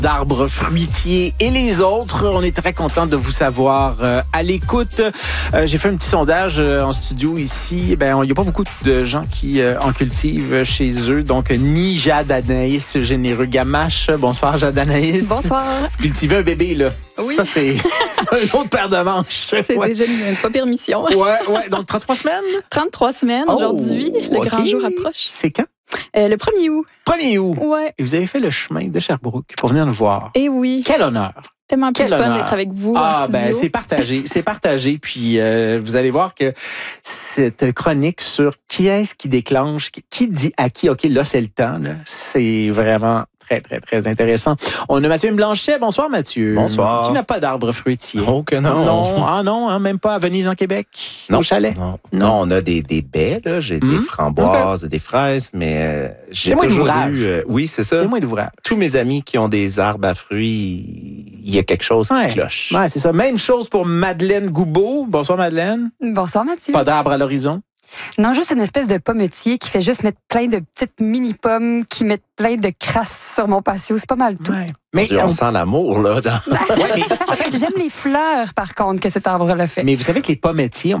d'arbres fruitiers et les autres. On est très content de vous savoir à l'écoute. J'ai fait un petit sondage en studio ici. Il n'y a pas beaucoup de gens qui en cultivent chez eux. Donc, ni Jade Anaïs Généreux Gamache. Bonsoir, Jade Anaïs. Bonsoir. Cultiver un bébé, là. Oui. Ça, c'est une autre paire de manches. C'est déjà une pas permission. Ouais. Donc, 33 semaines? 33 semaines aujourd'hui. Le grand jour approche. C'est quand? Le 1er août. 1er août. Ouais. Et vous avez fait le chemin de Sherbrooke pour venir nous voir. Et oui. Quel honneur. Tellement plus Quel fun honneur. d'être avec vous en studio. C'est partagé. C'est partagé. Puis, vous allez voir que cette chronique sur qui est-ce qui déclenche, qui dit à qui, OK, là, c'est le temps, là, c'est vraiment très intéressant. On a Mathieu Blanchet. Bonsoir, Mathieu. Bonsoir. Qui n'a pas d'arbre fruitier? Oh que non. Non, même pas à Venise, en Québec, au chalet? Non, on a des baies, là. J'ai des framboises, des fraises, mais j'ai moins toujours d'ouvrage. eu... oui, c'est ça. C'est moins d'ouvrage. Tous mes amis qui ont des arbres à fruits, il y a quelque chose qui cloche. Ouais, c'est ça. Même chose pour Madeleine Goubeau. Bonsoir, Madeleine. Bonsoir, Mathieu. Pas d'arbre à l'horizon? Non, juste une espèce de pommetier qui fait juste mettre plein de petites mini-pommes qui mettent plein de crasse sur mon patio. C'est pas mal tout. Ouais. Mais on sent l'amour, là. J'aime les fleurs, par contre, que cet arbre-là fait. Mais vous savez que les pommettiers,